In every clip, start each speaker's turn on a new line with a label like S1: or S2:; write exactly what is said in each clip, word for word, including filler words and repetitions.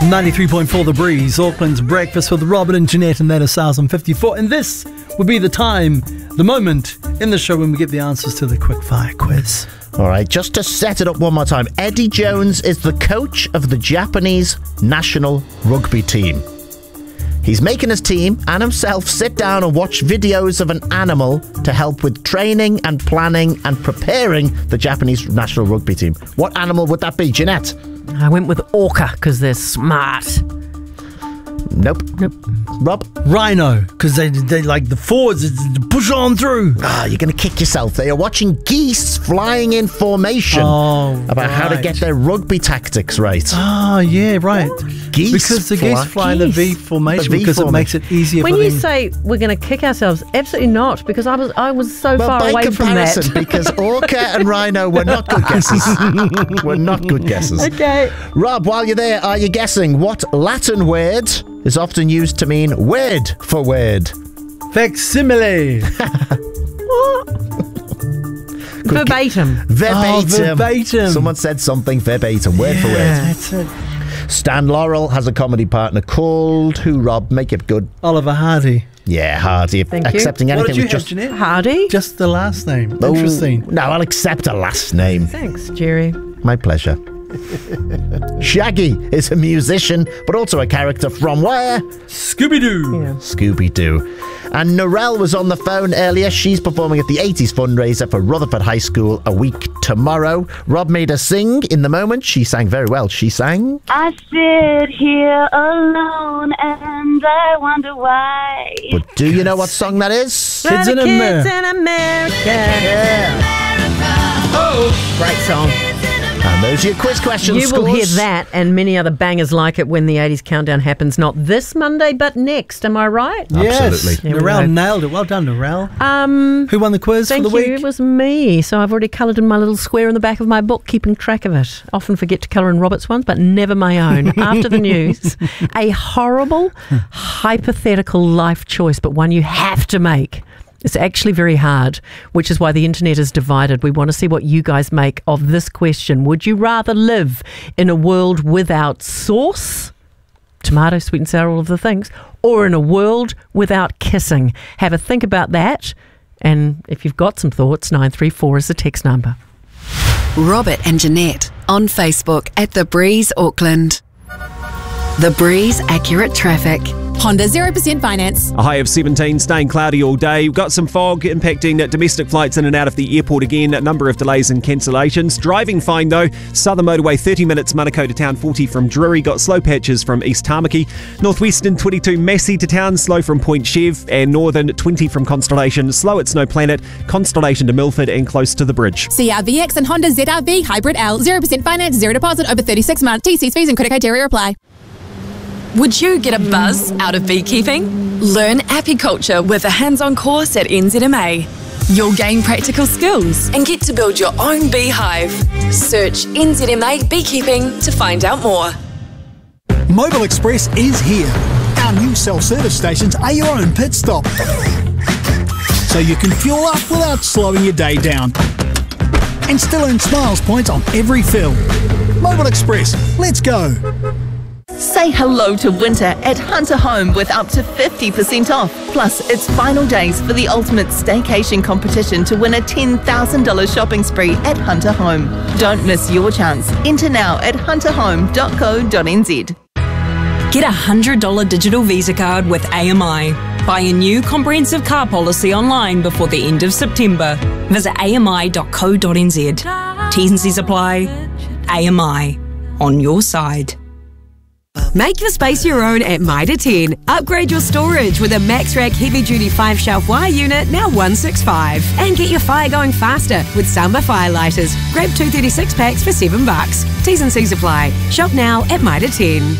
S1: ninety-three point four The Breeze, Auckland's breakfast with Robert and Jeanette, and that is one thousand fifty-four. And this would be the time, the moment in the show when we get the answers to the quickfire quiz.
S2: All right, just to set it up one more time, Eddie Jones is the coach of the Japanese national rugby team. He's making his team and himself sit down and watch videos of an animal to help with training and planning and preparing the Japanese national rugby team. What animal would that be, Jeanette?
S3: I went with orca because they're smart.
S2: Nope.
S3: Nope.
S2: Rob?
S1: Rhino, because they, they like the forwards, push on through.
S2: Ah, you're going to kick yourself. They are watching geese flying in formation
S1: Oh,
S2: about
S1: right.
S2: how to get their rugby tactics right.
S1: Ah, yeah, right.
S2: Geese
S1: Because the
S2: fly-
S1: geese fly in the V
S3: Geese.
S1: formation
S2: The V
S1: because it
S2: formation.
S1: makes it easier
S3: When
S1: for
S3: you
S1: them.
S3: say we're going to kick ourselves, absolutely not, because I was I was so
S2: Well,
S3: far
S2: by
S3: away from
S2: comparison,
S3: that.
S2: because orca and rhino were not good guesses. were not good guesses.
S3: Okay.
S2: Rob, while you're there, are you guessing what Latin word is often used to mean word for word?
S1: Facsimile.
S3: Verbatim.
S2: Verbatim.
S1: Oh, verbatim.
S2: Someone said something verbatim, word for word.
S1: That's it.
S2: Stan Laurel has a comedy partner called who, Rob? Make it good.
S1: Oliver Hardy.
S2: Yeah, Hardy.
S3: Thank you.
S2: Accepting
S1: What
S2: anything
S1: did you
S2: with
S1: have,
S2: just...
S1: Jeanette?
S3: Hardy.
S1: Just the last name.
S2: Oh,
S1: Interesting.
S2: No, I'll accept a last name.
S3: Thanks, Jerry.
S2: My pleasure. Shaggy is a musician, but also a character from where?
S1: Scooby-Doo.
S3: Yeah.
S2: Scooby-Doo. And Narelle was on the phone earlier. She's performing at the eighties fundraiser for Rutherford High School a week tomorrow. Rob made her sing in the moment. She sang very well. She sang...
S4: I sit here alone and I wonder why.
S2: But do you know what song that is?
S1: Kids in
S3: Kids
S1: America.
S3: in America.
S2: Yeah.
S3: Oh, great song.
S2: And those are your quiz questions.
S3: You will hear
S2: scores.
S3: that and many other bangers like it when the eighties countdown happens. Not this Monday, but next. Am I right?
S1: Yes.
S2: Absolutely.
S3: There we
S1: Narelle
S3: go.
S1: nailed it. Well done, Narelle.
S3: Um,
S1: Who won the quiz
S3: thank
S1: for the
S3: you.
S1: week?
S3: It was me. So I've already coloured in my little square in the back of my book, keeping track of it. Often forget to colour in Robert's ones, but never my own. After the news, a horrible, hypothetical life choice, but one you have to make. It's actually very hard, which is why the internet is divided. We want to see what you guys make of this question. Would you rather live in a world without sauce, tomato, sweet and sour, all of the things, or in a world without kissing? Have a think about that. And if you've got some thoughts, nine three four is the text number.
S5: Robert and Jeanette on Facebook at The Breeze Auckland. The Breeze Accurate Traffic.
S6: Honda zero percent finance.
S7: A high of seventeen, staying cloudy all day. We've got some fog impacting domestic flights in and out of the airport again. A number of delays and cancellations. Driving fine though. Southern Motorway thirty minutes, Manukau to town forty from Drury. Got slow patches from East Tamaki. Northwestern twenty-two, Massey to town, slow from Point Chev. And Northern twenty from Constellation, slow at Snow Planet. Constellation to Milford and close to the bridge.
S6: C R V X and Honda Z R V Hybrid L. zero percent finance, zero deposit over thirty-six months. T Cs, fees and credit criteria apply.
S8: Would you get a buzz out of beekeeping? Learn apiculture with a hands-on course at N Z M A. You'll gain practical skills and get to build your own beehive. Search N Z M A Beekeeping to find out more.
S9: Mobile Express is here. Our new self-service stations are your own pit stop. So you can fuel up without slowing your day down. And still earn Smiles points on every fill. Mobile Express, let's go.
S10: Say hello to winter at Hunter Home with up to fifty percent off. Plus, it's final days for the ultimate staycation competition to win a ten thousand dollars shopping spree at Hunter Home. Don't miss your chance. Enter now at hunter home dot co dot n z.
S11: Get a one hundred dollars digital Visa card with A M I. Buy a new comprehensive car policy online before the end of September. Visit a m i dot co dot n z. T's and C's apply. A M I. On your side.
S12: Make the space your own at Mitre ten. Upgrade your storage with a Max-Rack heavy-duty five-shelf wire unit, now one sixty-five. And get your fire going faster with Samba Fire Lighters. Grab two thirty-six packs for seven bucks. T's and C's apply. Shop now at Mitre ten.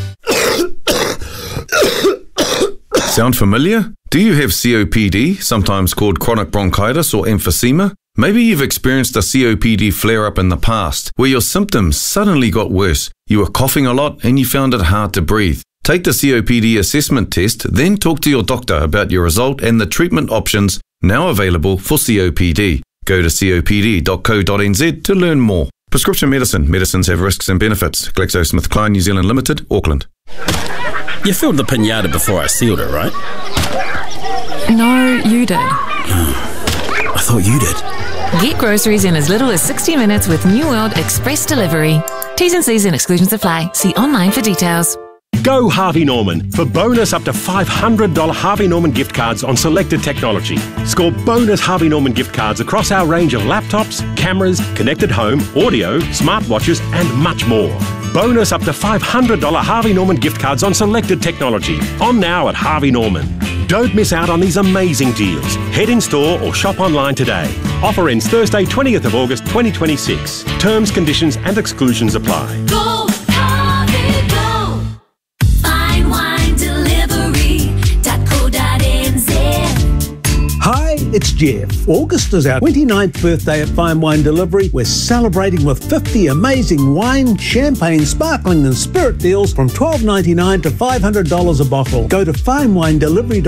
S13: Sound familiar? Do you have C O P D, sometimes called chronic bronchitis or emphysema? Maybe you've experienced a C O P D flare-up in the past, where your symptoms suddenly got worse. You were coughing a lot and you found it hard to breathe. Take the C O P D assessment test, then talk to your doctor about your result and the treatment options now available for C O P D. Go to c o p d dot co dot n z to learn more. Prescription medicine. Medicines have risks and benefits. GlaxoSmithKline New Zealand Limited, Auckland.
S14: You filled the pinata before I sealed it, right?
S8: No, you did.
S14: I thought you did.
S15: Get groceries in as little as sixty minutes with New World Express Delivery. T's and C's and exclusions apply. See online for details.
S16: Go Harvey Norman for bonus up to five hundred dollars Harvey Norman gift cards on selected technology. Score bonus Harvey Norman gift cards across our range of laptops, cameras, connected home, audio, smartwatches and much more. Bonus up to five hundred dollars Harvey Norman gift cards on selected technology. On now at Harvey Norman. Don't miss out on these amazing deals. Head in store or shop online today. Offer ends Thursday, twentieth of August twenty twenty-six. Terms, conditions and exclusions apply.
S17: Go, Harvey, go. Fine wine delivery dot co dot n z.
S18: Hi, it's Jeff. August is our twenty-ninth birthday at Fine Wine Delivery. We're celebrating with fifty amazing wine, champagne, sparkling and spirit deals from twelve ninety-nine to five hundred dollars a bottle. Go to fine wine delivery